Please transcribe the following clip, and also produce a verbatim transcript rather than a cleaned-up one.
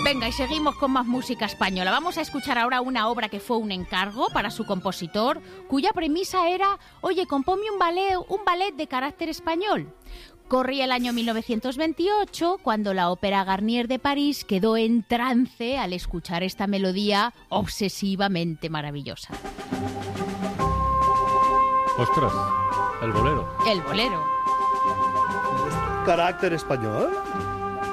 Venga, y seguimos con más música española. Vamos a escuchar ahora una obra que fue un encargo para su compositor, cuya premisa era, oye, compónme un ballet, un ballet de carácter español. Corría el año mil novecientos veintiocho, cuando la Ópera Garnier de París quedó en trance al escuchar esta melodía obsesivamente maravillosa. ¡Ostras! El bolero. El bolero. ¿Carácter español?